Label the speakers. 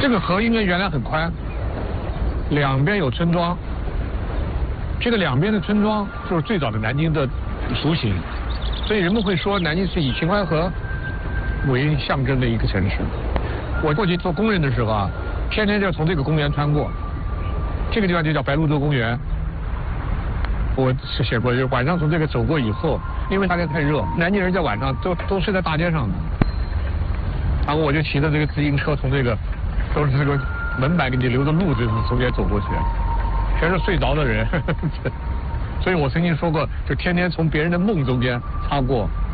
Speaker 1: 这个河应该原来很宽，两边有村庄。这个两边的村庄就是最早的南京的雏形，所以人们会说南京是以秦淮河为象征的一个城市。我过去做工人的时候啊，天天就要从这个公园穿过，这个地方就叫白鹭洲公园。我是写过，就是晚上从这个走过以后，因为大家太热，南京人在晚上都睡在大街上的，然后我就骑着这个自行车从这个都是这个门板给你留的路子中间走过去，全是睡着的人，所以我曾经说过，就天天从别人的梦中间擦过。